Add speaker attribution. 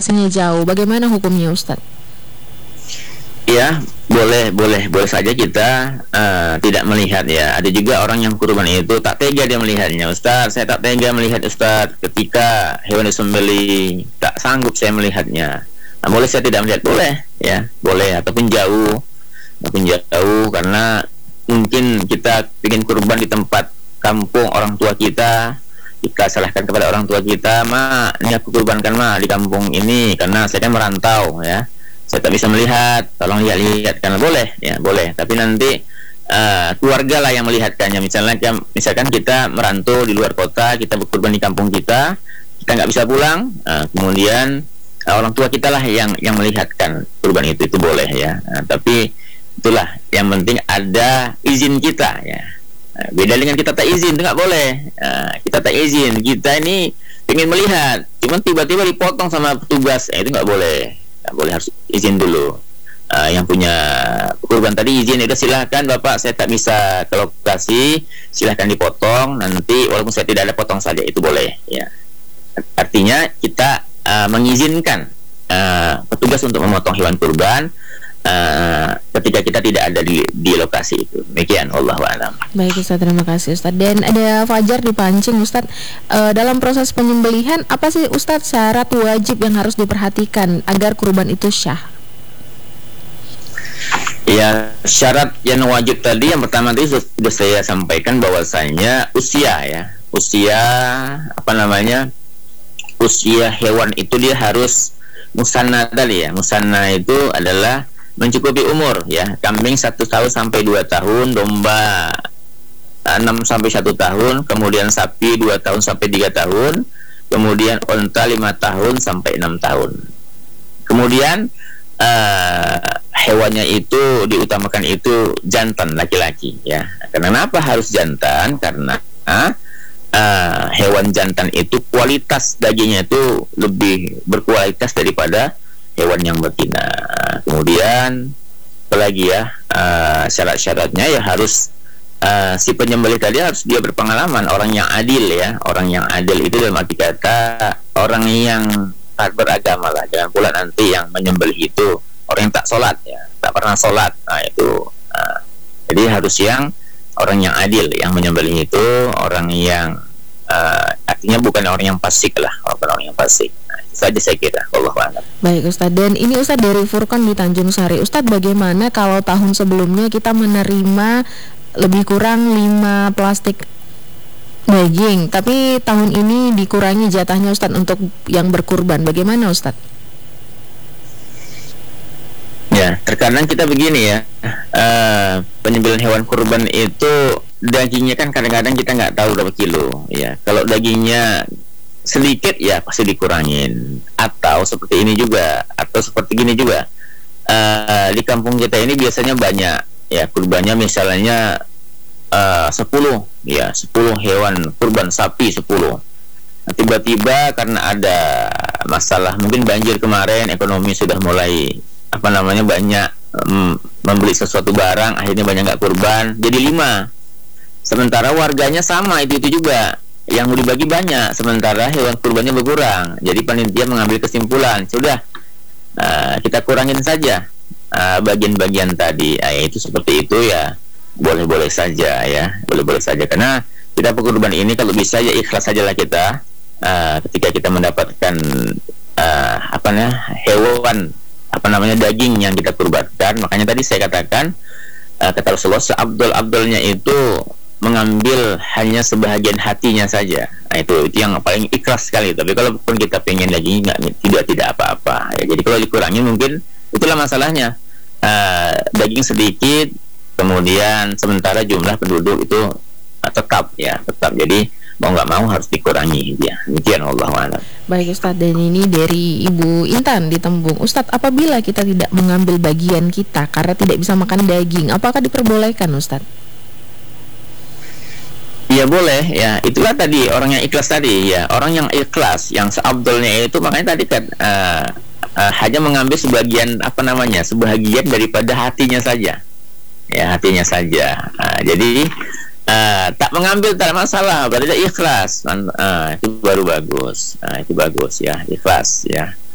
Speaker 1: lokasinya jauh, bagaimana hukumnya Ustadz?
Speaker 2: Ya, boleh saja kita tidak melihat ya. Ada juga orang yang kurban itu tak tega dia melihatnya. Ustaz, saya tak tega melihat Ustaz ketika hewan disembelih, tak sanggup saya melihatnya. Nah, boleh saya tidak melihat? Boleh ya, boleh. Ataupun jauh karena mungkin kita ingin kurban di tempat kampung orang tua kita salahkan kepada orang tua kita, ma, ini aku kurbankan ma di kampung ini karena saya kan merantau ya. Saya tak bisa melihat, tolong lihat karena boleh ya, boleh. Tapi nanti keluarga lah yang melihatkannya. Misalkan kita merantau di luar kota, kita berkurban di kampung kita nggak bisa pulang, kemudian orang tua kita lah yang melihatkan kurban itu boleh ya. Tapi itulah yang penting ada izin kita ya. Beda dengan kita tak izin, itu nggak boleh. Kita tak izin, kita ini ingin melihat, cuman tiba-tiba dipotong sama petugas, itu nggak boleh. Boleh, harus izin dulu. Yang punya kurban tadi izin, itu silahkan Bapak, saya tak bisa ke lokasi, silahkan dipotong nanti, walaupun saya tidak ada, potong saja, itu boleh ya. Artinya kita mengizinkan petugas untuk memotong hewan kurban ketika kita tidak ada di lokasi itu. Demikian, Allahu a'lam.
Speaker 1: Baik Ustaz, terima kasih Ustaz. Dan ada Fajar dipancing Ustaz, dalam proses penyembelihan apa sih Ustaz syarat wajib yang harus diperhatikan agar kurban itu syah?
Speaker 2: Ya, syarat yang wajib tadi yang pertama tadi sudah saya sampaikan bahwasanya usia ya. Usia hewan itu dia harus musanna tadi ya. Musanna itu adalah mencukupi umur ya. Kambing 1 tahun sampai 2 tahun, domba 6 sampai 1 tahun, kemudian sapi 2 tahun sampai 3 tahun, kemudian unta 5 tahun sampai 6 tahun. Kemudian hewannya itu diutamakan itu jantan, laki-laki ya. Kenapa harus jantan? Karena hewan jantan itu kualitas dagingnya itu lebih berkualitas daripada hewan yang betina. Kemudian apalagi ya, syarat-syaratnya ya harus si penyembelih tadi harus dia berpengalaman, orang yang adil ya. Orang yang adil itu dalam arti kata orang yang tak beragama lah. Jangan pula nanti yang menyembelih itu orang yang tak sholat ya, tak pernah sholat. Nah itu jadi harus yang orang yang adil yang menyembelih itu, orang yang artinya bukan orang yang fasik lah, bukan orang yang fasik. Nah, itu saja saya kira. Allahuakbar.
Speaker 1: Baik Ustaz, dan ini Ustaz dari Furqan di Tanjung Sari. Ustaz, bagaimana kalau tahun sebelumnya kita menerima lebih kurang 5 plastik daging, tapi tahun ini dikurangi jatahnya Ustaz untuk yang berkurban, bagaimana Ustaz?
Speaker 2: Ya, terkadang kita begini ya, penyembelihan hewan kurban itu dagingnya kan kadang-kadang kita nggak tahu berapa kilo ya. Kalau dagingnya sedikit ya pasti dikurangin, atau seperti ini juga, atau seperti gini juga. Di kampung kita ini biasanya banyak ya kurbannya, misalnya 10 ya, 10 hewan kurban sapi 10. Nah, tiba-tiba karena ada masalah, mungkin banjir kemarin, ekonomi sudah mulai banyak membeli sesuatu barang, akhirnya banyak nggak kurban, jadi 5. Sementara warganya sama itu juga yang mau dibagi banyak, sementara hewan kurbannya berkurang. Jadi panitia mengambil kesimpulan, sudah kita kurangin saja bagian-bagian tadi. Itu seperti itu ya, boleh-boleh saja ya, boleh-boleh saja. Karena kita berkurban ini kalau bisa ya ikhlas sajalah kita ketika kita mendapatkan hewan daging yang kita kurbankan. Makanya tadi saya katakan kata Rasulullah, seabdul-abdulnya itu mengambil hanya sebahagian hatinya saja. Nah, itu yang paling ikhlas sekali. Tapi kalau pun kita pengen daging tidak apa-apa ya. Jadi kalau dikurangi mungkin itulah masalahnya, daging sedikit, kemudian sementara jumlah penduduk itu tetap. Jadi mau nggak mau harus dikurangi ya. Demikian, Allahuakbar.
Speaker 1: Baik Ustadz, dan ini dari Ibu Intan di Tembung. Ustadz, apabila kita tidak mengambil bagian kita karena tidak bisa makan daging, apakah diperbolehkan Ustadz?
Speaker 2: Ya boleh ya, itulah tadi orang yang ikhlas tadi ya, orang yang ikhlas, yang seabdulnya itu, makanya tadi kan hanya mengambil sebagian sebagian daripada hatinya saja ya, hatinya saja. Jadi tak mengambil tak masalah, berarti ikhlas. Itu baru bagus. Itu bagus ya, ikhlas ya.